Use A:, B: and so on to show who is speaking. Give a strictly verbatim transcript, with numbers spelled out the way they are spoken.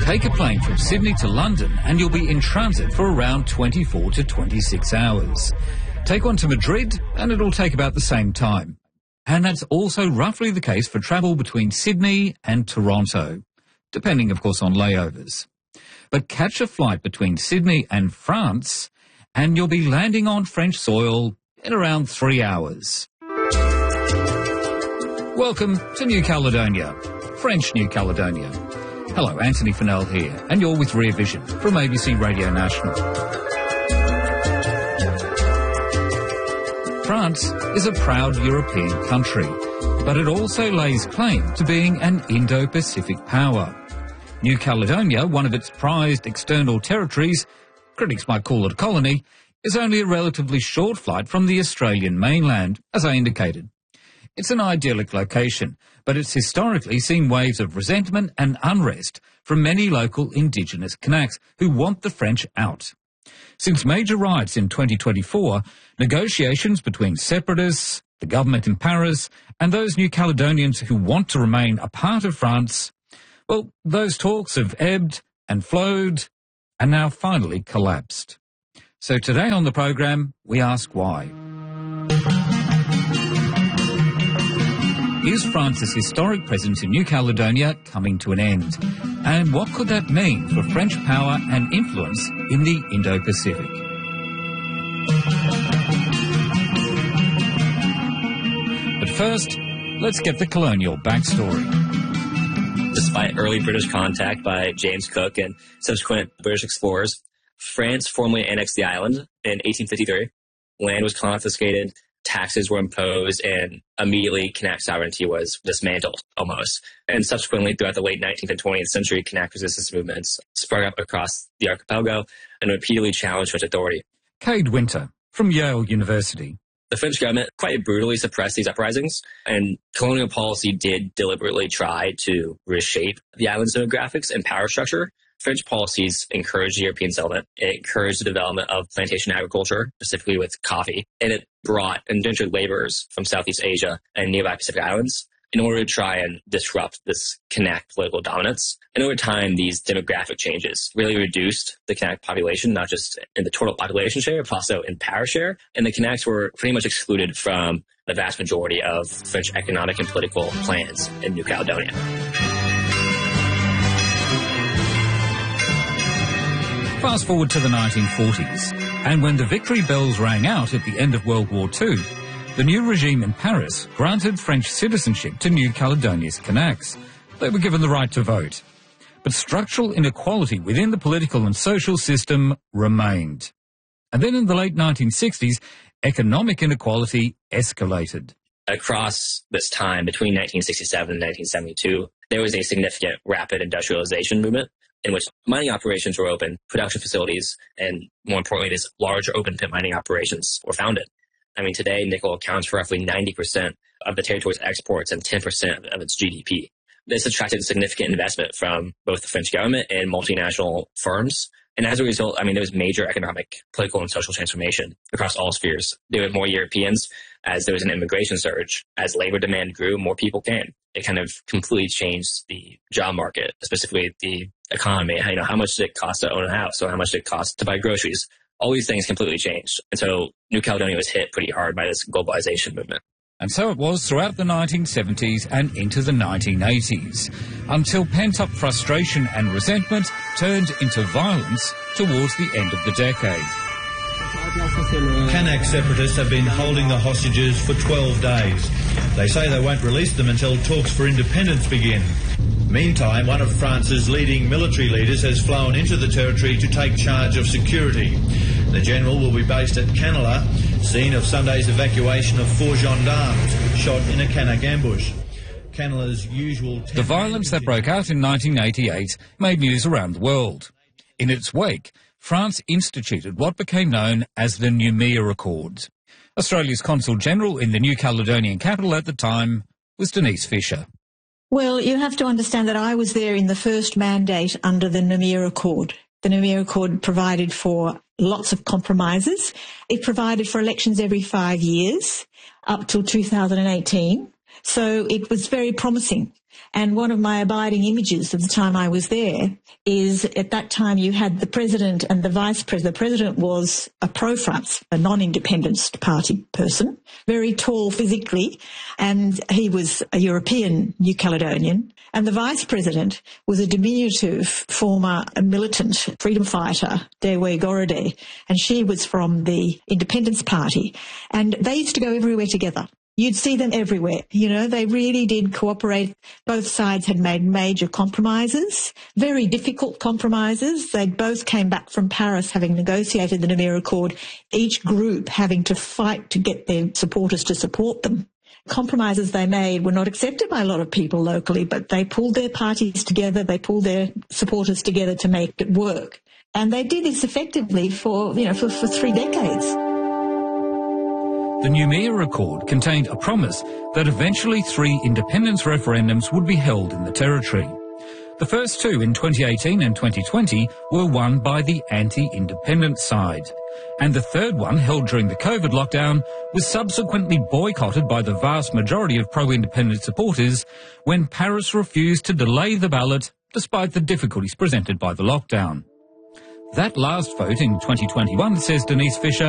A: Take a plane from Sydney to London and you'll be in transit for around twenty-four to twenty-six hours. Take one to Madrid and it'll take about the same time. And that's also roughly the case for travel between Sydney and Toronto, depending, of course, on layovers. But catch a flight between Sydney and France and you'll be landing on French soil in around three hours. Welcome to New Caledonia, French New Caledonia. Hello, Anthony Fennell here, and you're with Rear Vision from A B C Radio National. France is a proud European country, but it also lays claim to being an Indo-Pacific power. New Caledonia, one of its prized external territories, critics might call it a colony, is only a relatively short flight from the Australian mainland, as I indicated. It's an idyllic location, but it's historically seen waves of resentment and unrest from many local Indigenous Kanaks who want the French out. Since major riots in twenty twenty-four, negotiations between separatists, the government in Paris, and those New Caledonians who want to remain a part of France, well, those talks have ebbed and flowed and now finally collapsed. So today on the program, we ask why. Is France's historic presence in New Caledonia coming to an end? And what could that mean for French power and influence in the Indo-Pacific? But first, let's get the colonial backstory.
B: Despite early British contact by James Cook and subsequent British explorers, France formally annexed the island in eighteen fifty-three. Land was confiscated, taxes were imposed, and immediately Kanak sovereignty was dismantled, almost. And subsequently, throughout the late nineteenth and twentieth century, Kanak resistance movements sprung up across the archipelago and repeatedly challenged French authority.
A: Cade Winter, from Yale University.
B: The French government quite brutally suppressed these uprisings, and colonial policy did deliberately try to reshape the island's demographics and power structure. French policies encouraged European settlement. It encouraged the development of plantation agriculture, specifically with coffee, and it brought indentured laborers from Southeast Asia and nearby Pacific Islands in order to try and disrupt this Kanak political dominance. And over time, these demographic changes really reduced the Kanak population, not just in the total population share, but also in power share. And the Kanaks were pretty much excluded from the vast majority of French economic and political plans in New Caledonia.
A: Fast forward to the nineteen forties, and when the victory bells rang out at the end of World War Two, the new regime in Paris granted French citizenship to New Caledonia's Kanaks. They were given the right to vote. But structural inequality within the political and social system remained. And then in the late nineteen sixties, economic inequality escalated.
B: Across this time, between nineteen sixty-seven and nineteen seventy-two, there was a significant rapid industrialization movement in which mining operations were open, production facilities, and more importantly, these large open pit mining operations were founded. I mean, today, nickel accounts for roughly ninety percent of the territory's exports and ten percent of its G D P. This attracted significant investment from both the French government and multinational firms. And as a result, I mean, there was major economic, political, and social transformation across all spheres. There were more Europeans as there was an immigration surge. As labor demand grew, more people came. It kind of completely changed the job market, specifically the economy. You know, how much did it cost to own a house? Or how much did it cost to buy groceries? All these things completely changed. And so New Caledonia was hit pretty hard by this globalization movement.
A: And so it was throughout the nineteen seventies and into the nineteen eighties, until pent-up frustration and resentment turned into violence towards the end of the decade.
C: Kanak separatists have been holding the hostages for twelve days. They say they won't release them until talks for independence begin. Meantime, one of France's leading military leaders has flown into the territory to take charge of security. The general will be based at Canala, scene of Sunday's evacuation of four gendarmes shot in a Kanak ambush. Canala's usual...
A: The violence that broke out in nineteen eighty-eight made news around the world. In its wake, France instituted what became known as the Noumea Accords. Australia's Consul General in the New Caledonian capital at the time was Denise Fisher.
D: Well, you have to understand that I was there in the first mandate under the Noumea Accord. The Noumea Accord provided for lots of compromises. It provided for elections every five years up till two thousand eighteen. So it was very promising. And one of my abiding images of the time I was there is at that time you had the president and the vice president. The president was a pro-France, a non-independence party person, very tall physically, and he was a European New Caledonian. And the vice president was a diminutive former militant freedom fighter, Dewe Gorode, and she was from the Independence Party. And they used to go everywhere together. You'd see them everywhere. You know, they really did cooperate. Both sides had made major compromises, very difficult compromises. They both came back from Paris having negotiated the Namur Accord, each group having to fight to get their supporters to support them. Compromises they made were not accepted by a lot of people locally, but they pulled their parties together, they pulled their supporters together to make it work. And they did this effectively for, you know, for, for three decades.
A: The Noumea Accord contained a promise that eventually three independence referendums would be held in the territory. The first two in twenty eighteen and twenty twenty were won by the anti-independence side. And the third one, held during the COVID lockdown, was subsequently boycotted by the vast majority of pro-independence supporters when Paris refused to delay the ballot despite the difficulties presented by the lockdown. That last vote in twenty twenty-one, says Denise Fisher,